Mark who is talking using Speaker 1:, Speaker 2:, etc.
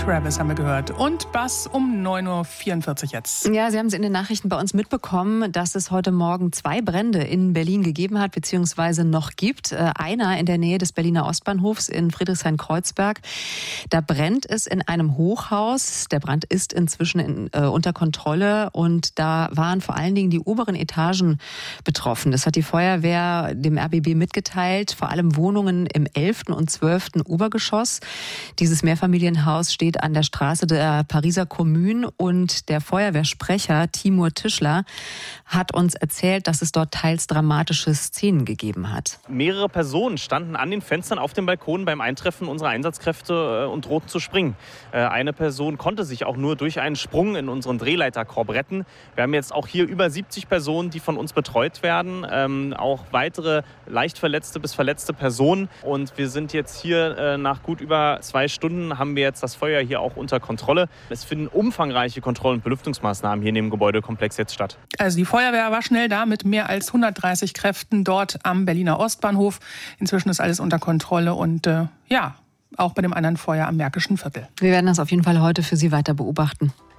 Speaker 1: Travis haben wir gehört. Und Bass um 9.44 Uhr jetzt.
Speaker 2: Ja, Sie haben es in den Nachrichten bei uns mitbekommen, dass es heute Morgen 2 Brände in Berlin gegeben hat, beziehungsweise noch gibt. Einer in der Nähe des Berliner Ostbahnhofs in Friedrichshain-Kreuzberg. Da brennt es in einem Hochhaus. Der Brand ist inzwischen unter Kontrolle und da waren vor allen Dingen die oberen Etagen betroffen. Das hat die Feuerwehr dem RBB mitgeteilt. Vor allem Wohnungen im 11. und 12. Obergeschoss. Dieses Mehrfamilienhaus steht an der Straße der Pariser Kommune und der Feuerwehrsprecher Timur Tischler hat uns erzählt, dass es dort teils dramatische Szenen gegeben hat.
Speaker 3: Mehrere Personen standen an den Fenstern auf dem Balkon beim Eintreffen unserer Einsatzkräfte und drohten zu springen. Eine Person konnte sich auch nur durch einen Sprung in unseren Drehleiterkorb retten. Wir haben jetzt auch hier über 70 Personen, die von uns betreut werden, auch weitere leicht verletzte bis verletzte Personen. Und wir sind jetzt hier nach gut über 2 Stunden haben wir jetzt das Feuer hier auch unter Kontrolle. Es finden umfangreiche Kontroll- und Belüftungsmaßnahmen hier in dem Gebäudekomplex jetzt statt.
Speaker 1: Also die Feuerwehr war schnell da mit mehr als 130 Kräften dort am Berliner Ostbahnhof. Inzwischen ist alles unter Kontrolle und auch bei dem anderen Feuer am Märkischen Viertel.
Speaker 2: Wir werden das auf jeden Fall heute für Sie weiter beobachten.